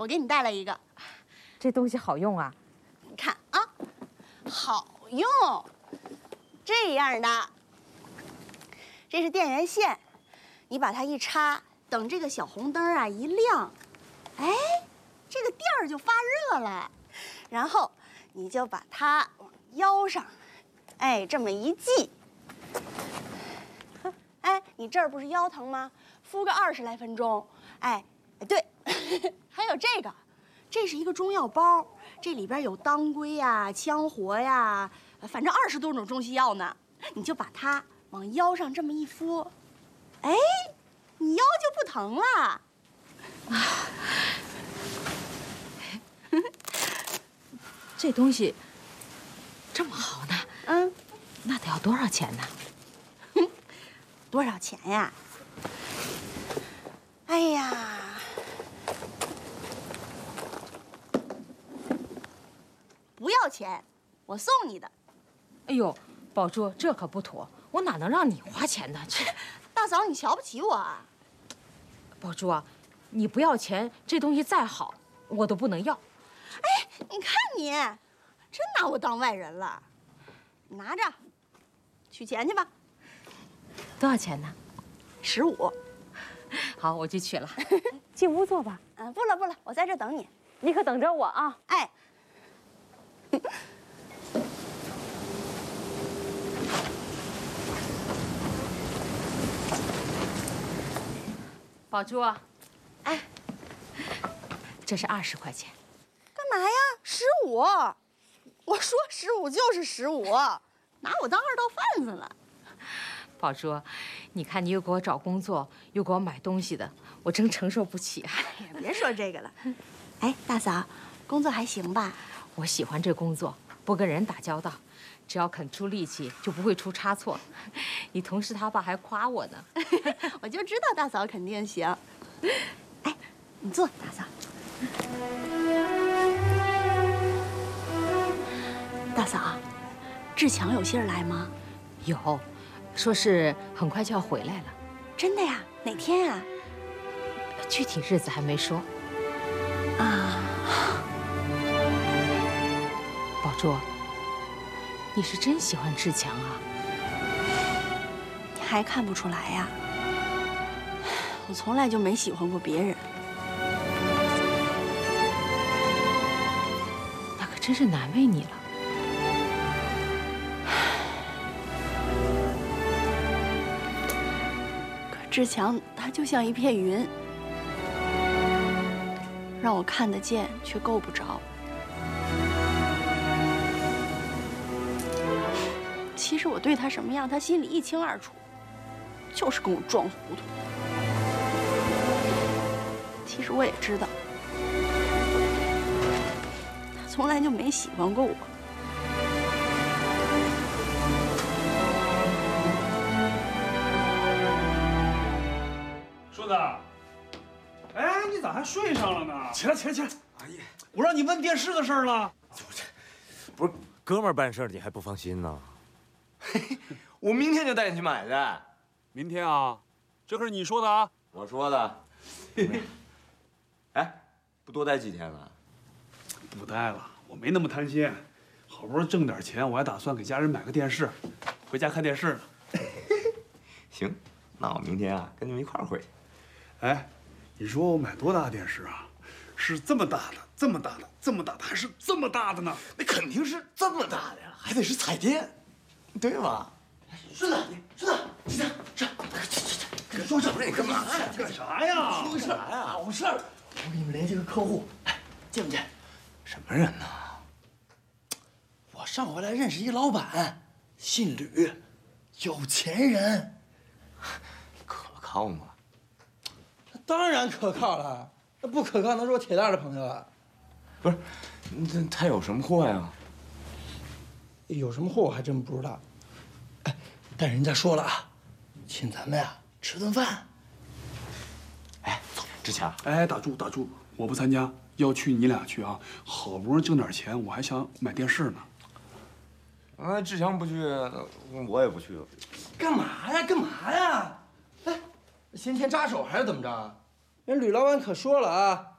我给你带来一个， 这东西好用啊！ 你看啊，好用，这样的，这是电源线，你把它一插，等这个小红灯啊一亮，哎，这个垫儿就发热了，然后你就把它往腰上，哎，这么一系，哎，你这儿不是腰疼吗？敷个20来分钟，哎，对，还有这个，这是一个中药包，这里边有当归呀、羌活呀，反正20多种中西药呢。你就把它往腰上这么一敷，哎，你腰就不疼了。 这东西这么好呢？ 嗯， 那得要多少钱呢？ 多少钱呀？哎呀，不要钱，我送你的。 哎呦，宝珠，这可不妥，我哪能让你花钱呢？这， 大嫂，你瞧不起我啊？ 宝珠啊，你不要钱，这东西再好，我都不能要。 哎，你看你，真拿我当外人了。你拿着，取钱去吧。 多少钱呢 ？15。 好，我去取了。进屋坐吧。 不了不了，我在这等你。 你可等着我啊！ 哎。 宝珠，哎，这是20块钱。 干嘛呀？15，我说15就是15，拿我当2道贩子了。 宝珠，你看你又给我找工作，又给我买东西的，我真承受不起。 哎呀，别说这个了。哎，大嫂，工作还行吧？ 我喜欢这工作，不跟人打交道，只要肯出力气，就不会出差错。你同事他爸还夸我呢。 我就知道大嫂肯定行。哎，你坐，大嫂。大嫂，志强有信儿来吗？ 有，说是很快就要回来了。 真的呀？哪天呀？ 具体日子还没说。 啊。 宝珠，你是真喜欢志强啊？ 你还看不出来呀？我从来就没喜欢过别人。 那可真是难为你了。 可志强他就像一片云，让我看得见却够不着。其实我对他什么样，他心里一清二楚，就是跟我装糊涂。其实我也知道，他从来就没喜欢过我。 顺子，哎，你咋还睡上了呢？ 起来，起来，起来！ 哎呀，我让你问电视的事儿呢。 不是哥们儿办事，你还不放心呢？我明天就带你去买去。 明天啊，这可是你说的啊。 我说的。哎，不多待几天了？ 不待了，我没那么贪心。好不容易挣点钱，我还打算给家人买个电视，回家看电视呢。 行，那我明天啊跟你们一块儿回。 哎，你说我买多大电视啊？是这么大的，这么大的，这么大的，还是这么大的呢？ 那肯定是这么大的呀，还得是彩电，对吧？顺子，顺子，这说什么？你干嘛呀？ 干啥呀？ 说个啥呀？好事儿，我给你们联系个客户，哎，见不见？什么人呢？我上回来认识一老板，姓吕，有钱人，可靠吗？ 当然可靠了，那不可靠能是我铁蛋的朋友啊？ 不是，他有什么货呀？ 有什么货我还真不知道。哎，但人家说了啊，请咱们呀吃顿饭。 哎，走，志强。 哎，打住打住，我不参加，要去你俩去啊！好不容易挣点钱，我还想买电视呢。 志强不去，我也不去了。 干嘛呀？干嘛呀？哎，先前扎手还是怎么着？人吕老板可说了啊，